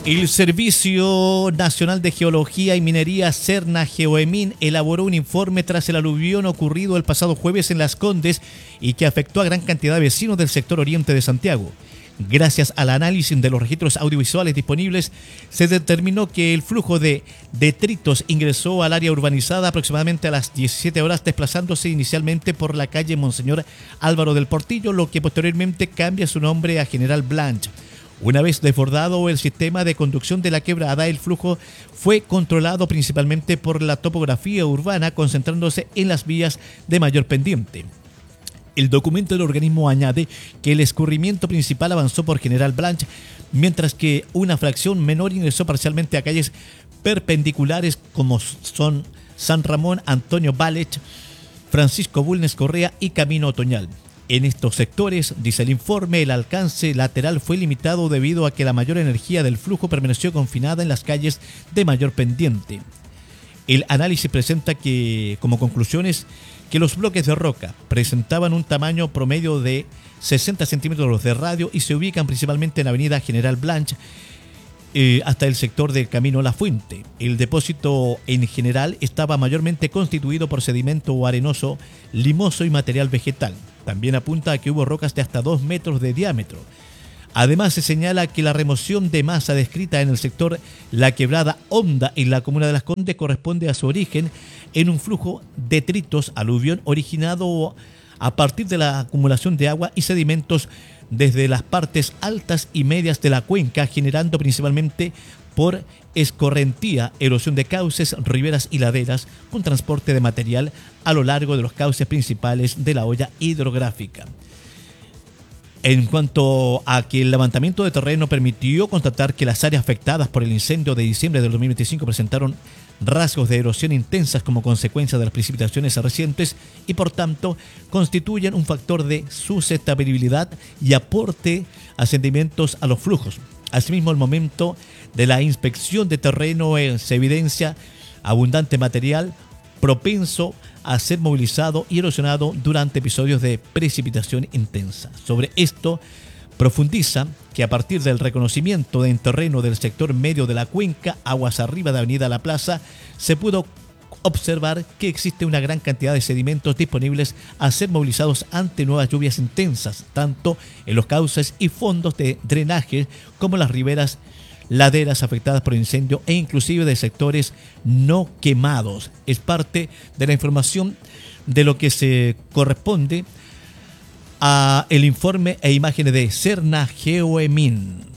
El Servicio Nacional de Geología y Minería Serna Geoemin elaboró un informe tras el aluvión ocurrido el pasado jueves en Las Condes y que afectó a gran cantidad de vecinos del sector oriente de Santiago. Gracias al análisis de los registros audiovisuales disponibles, se determinó que el flujo de detritos ingresó al área urbanizada aproximadamente a las 17 horas, desplazándose inicialmente por la calle Monseñor Álvaro del Portillo, lo que posteriormente cambia su nombre a General Blanch. Una vez desbordado el sistema de conducción de la quebrada, el flujo fue controlado principalmente por la topografía urbana, concentrándose en las vías de mayor pendiente. El documento del organismo añade que el escurrimiento principal avanzó por General Blanch, mientras que una fracción menor ingresó parcialmente a calles perpendiculares como son San Ramón, Antonio Balech, Francisco Bulnes Correa y Camino Otoñal. En estos sectores, dice el informe, el alcance lateral fue limitado debido a que la mayor energía del flujo permaneció confinada en las calles de mayor pendiente. El análisis presenta que, como conclusiones, que los bloques de roca presentaban un tamaño promedio de 60 centímetros de radio y se ubican principalmente en la avenida General Blanch hasta el sector del Camino La Fuente. El depósito en general estaba mayormente constituido por sedimento arenoso, limoso y material vegetal. También apunta a que hubo rocas de hasta 2 metros de diámetro. Además, se señala que la remoción de masa descrita en el sector La Quebrada Honda en la comuna de Las Condes corresponde a su origen en un flujo de detritos aluvión originado a partir de la acumulación de agua y sedimentos desde las partes altas y medias de la cuenca, generando principalmente por escorrentía, erosión de cauces, riberas y laderas, con transporte de material a lo largo de los cauces principales de la olla hidrográfica. En cuanto a que el levantamiento de terreno permitió constatar que las áreas afectadas por el incendio de diciembre del 2025 presentaron rasgos de erosión intensas como consecuencia de las precipitaciones recientes y por tanto constituyen un factor de susceptibilidad y aporte a sentimientos a los flujos. Asimismo, al momento de la inspección de terreno se evidencia abundante material propenso a ser movilizado y erosionado durante episodios de precipitación intensa. Sobre esto, profundiza que a partir del reconocimiento en terreno del sector medio de la cuenca, aguas arriba de Avenida La Plaza, se pudo observar que existe una gran cantidad de sedimentos disponibles a ser movilizados ante nuevas lluvias intensas, tanto en los cauces y fondos de drenaje como las riberas, laderas afectadas por incendio e inclusive de sectores no quemados. Es parte de la información de lo que se corresponde a el informe e imágenes de Serna Geoemin.